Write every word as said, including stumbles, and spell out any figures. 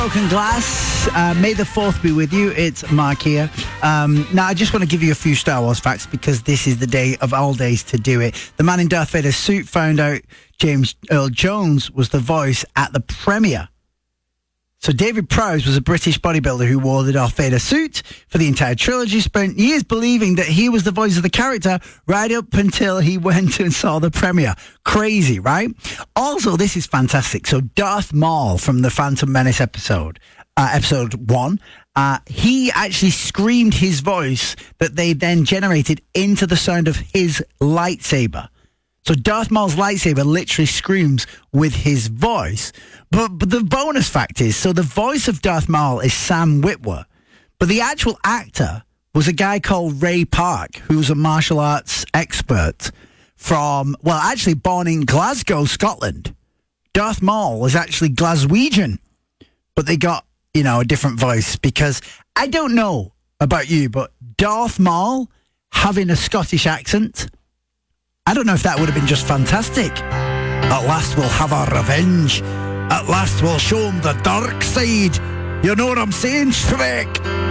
Broken Glass, uh, May the fourth be with you. It's Mark here. Um, now, I just want to give you a few Star Wars facts because this is the day of all days to do it. The man in Darth Vader's suit found out James Earl Jones was the voice at the premiere. So David Prowse was a British bodybuilder who wore the Darth Vader suit for the entire trilogy, spent years believing that he was the voice of the character right up until he went and saw the premiere. Crazy, right? Also, this is fantastic. So Darth Maul from the Phantom Menace episode, uh, episode one, uh, he actually screamed his voice that they then generated into the sound of his lightsaber. So Darth Maul's lightsaber literally screams with his voice. But, but the bonus fact is, so the voice of Darth Maul is Sam Witwer, but the actual actor was a guy called Ray Park, who's a martial arts expert from, well, actually born in Glasgow, Scotland. Darth Maul was actually Glaswegian, but they got, you know, a different voice because I don't know about you, but Darth Maul having a Scottish accent, I don't know if that would have been just fantastic. At last we'll have our revenge. At last we'll show him the dark side. You know what I'm saying, Shrek?